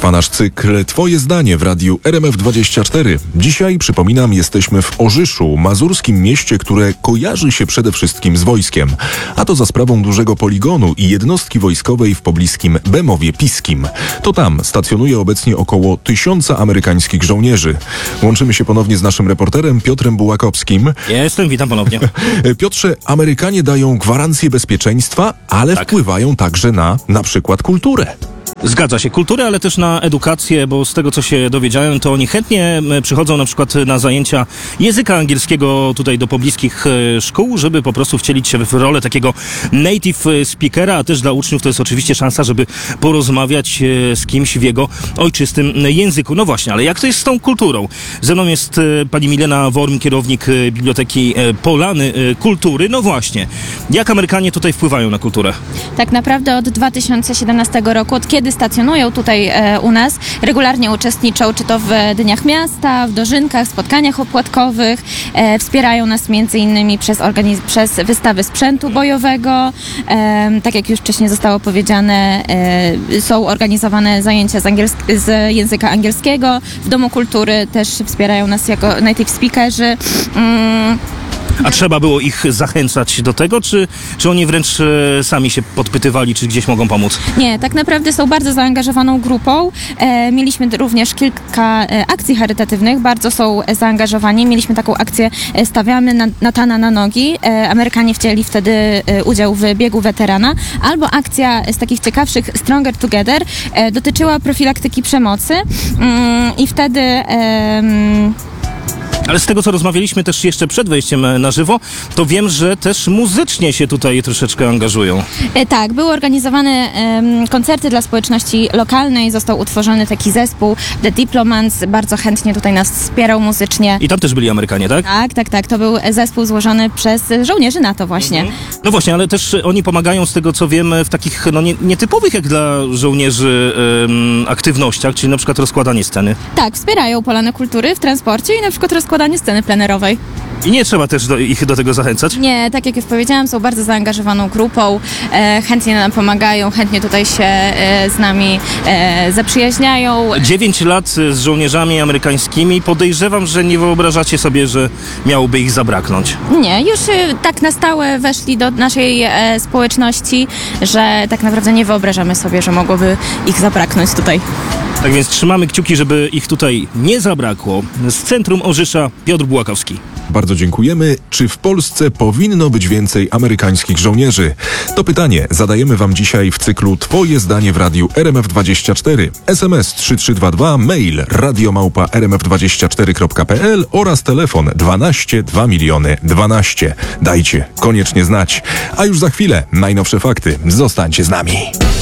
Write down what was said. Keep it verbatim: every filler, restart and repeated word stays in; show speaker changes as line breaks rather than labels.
Trwa nasz cykl Twoje zdanie w radiu R M F dwadzieścia cztery. Dzisiaj, przypominam, jesteśmy w Orzyszu, mazurskim mieście, które kojarzy się przede wszystkim z wojskiem. A to za sprawą dużego poligonu i jednostki wojskowej w pobliskim Bemowie Piskim. To tam stacjonuje obecnie około tysiąca amerykańskich żołnierzy. Łączymy się ponownie z naszym reporterem Piotrem Bułakowskim.
Jestem, witam ponownie.
Piotrze, Amerykanie dają gwarancję bezpieczeństwa, ale
Tak.
wpływają także na na przykład kulturę.
Zgadza się, kulturę, ale też na edukację, bo z tego, co się dowiedziałem, to oni chętnie e, przychodzą na przykład na zajęcia języka angielskiego tutaj do pobliskich e, szkół, żeby po prostu wcielić się w rolę takiego native speakera, a też dla uczniów to jest oczywiście szansa, żeby porozmawiać e, z kimś w jego ojczystym języku. No właśnie, ale jak to jest z tą kulturą? Ze mną jest e, pani Milena Worm, kierownik e, Biblioteki e, Polany e, Kultury. No właśnie, jak Amerykanie tutaj wpływają na kulturę?
Tak naprawdę od dwa tysiące siedemnastego roku, od kiedy stacjonują tutaj e, u nas, regularnie uczestniczą czy to w Dniach Miasta, w dożynkach, spotkaniach opłatkowych, e, wspierają nas między innymi przez, organiz- przez wystawy sprzętu bojowego, e, tak jak już wcześniej zostało powiedziane, e, są organizowane zajęcia z, angiels- z języka angielskiego, w Domu Kultury też wspierają nas jako native speakerzy. Mm.
A trzeba było ich zachęcać do tego, czy, czy oni wręcz e, sami się podpytywali, czy gdzieś mogą pomóc?
Nie, tak naprawdę są bardzo zaangażowaną grupą. E, mieliśmy również kilka e, akcji charytatywnych, bardzo są e, zaangażowani. Mieliśmy taką akcję e, Stawiamy na, Natana na nogi. E, Amerykanie wzięli wtedy e, udział w biegu weterana. Albo akcja z takich ciekawszych Stronger Together e, dotyczyła profilaktyki przemocy mm, i wtedy... E,
Ale z tego, co rozmawialiśmy też jeszcze przed wejściem na żywo, to wiem, że też muzycznie się tutaj troszeczkę angażują.
E, tak, były organizowane em, koncerty dla społeczności lokalnej, został utworzony taki zespół The Diplomats, bardzo chętnie tutaj nas wspierał muzycznie.
I tam też byli Amerykanie, tak?
Tak, tak, tak, to był zespół złożony przez żołnierzy NATO właśnie.
No właśnie, ale też oni pomagają, z tego co wiem, w takich no, nie, nietypowych jak dla żołnierzy em, aktywnościach, czyli na przykład rozkładanie sceny.
Tak, wspierają Polanę Kultury w transporcie i na przykład rozkładanie sceny plenerowej.
I nie trzeba też do, ich do tego zachęcać?
Nie, tak jak już powiedziałam, są bardzo zaangażowaną grupą, e, chętnie nam pomagają, chętnie tutaj się e, z nami e, zaprzyjaźniają.
Dziewięć lat z żołnierzami amerykańskimi. Podejrzewam, że nie wyobrażacie sobie, że miałoby ich zabraknąć.
Nie, już e, tak na stałe weszli do naszej e, społeczności, że tak naprawdę nie wyobrażamy sobie, że mogłoby ich zabraknąć tutaj.
Tak więc trzymamy kciuki, żeby ich tutaj nie zabrakło. Z centrum Orzysza Piotr Bułakowski.
Bardzo dziękujemy. Czy w Polsce powinno być więcej amerykańskich żołnierzy? To pytanie zadajemy Wam dzisiaj w cyklu Twoje zdanie w radiu R M F dwadzieścia cztery. S M S trzy trzy dwa dwa, mail radio małpa r m f dwadzieścia cztery kropka p l oraz telefon dwanaście dwa miliony dwanaście. Dajcie koniecznie znać. A już za chwilę najnowsze fakty. Zostańcie z nami.